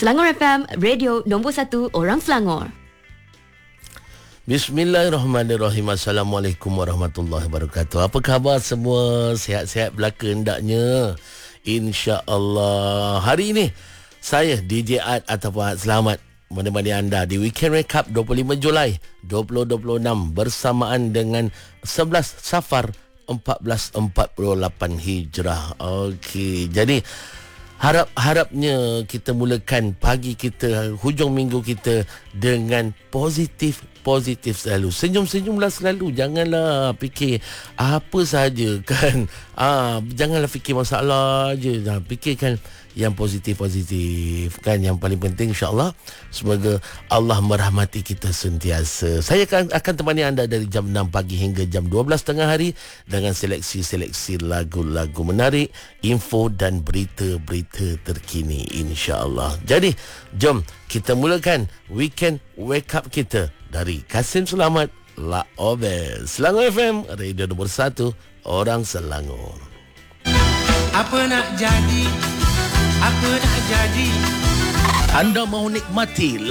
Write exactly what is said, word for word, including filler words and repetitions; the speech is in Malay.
Selangor F M, radio nombor satu orang Selangor. Bismillahirrahmanirrahim. Assalamualaikum warahmatullahi wabarakatuh. Apa khabar semua? Sihat-sihat belaka hendaknya, InsyaAllah. Hari ini saya D J Ad ataupun Ad Selamat menemani anda di Weekend Recap dua puluh lima Julai dua ribu dua puluh enam bersamaan dengan sebelas Safar empat belas empat puluh lapan Hijrah. Okey, jadi harap-harapnya kita mulakan pagi kita, hujung minggu kita dengan positif Positif selalu. Senyum-senyumlah selalu. Janganlah fikir apa saja kan. Ah, janganlah fikir masalah je. Nah, fikirkan yang positif-positif kan. Yang paling penting insya-Allah semoga Allah merahmati kita sentiasa. Saya akan, akan temani anda dari jam enam pagi hingga jam dua belas tengah hari dengan seleksi-seleksi lagu-lagu menarik, info dan berita-berita terkini insya-Allah. Jadi, jom kita mulakan weekend wake up kita dari Kasim Selamat, La Obel, Selangor F M, radio nombor satu orang Selangor. Apa nak jadi? Apa nak jadi? Anda mahu nikmati